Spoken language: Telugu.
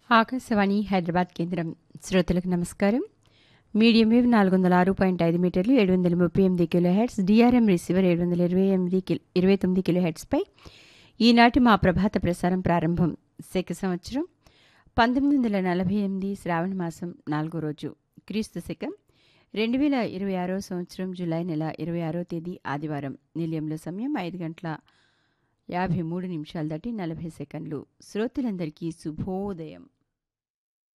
ఆకాశవాణి హైదరాబాద్ కేంద్రం. శ్రోతలకు నమస్కారం. మీడియం వేవ్ 406.5 మీటర్లు 738 kilo hertz, DRM receiver 729 kilo హెర్ట్జ్పై ఈనాటి మా ప్రభాత ప్రసారం ప్రారంభం. శక సంవత్సరం 1948 శ్రావణ మాసం 4వ రోజు, క్రీస్తు శకం 2026 సంవత్సరం జూలై నెల 26వ తేదీ ఆదివారం. నిలయంలో సమయం 5 గంటల 53 నిమిషాలు దాటి 40 సెకండ్లు. శ్రోతలందరికీ శుభోదయం.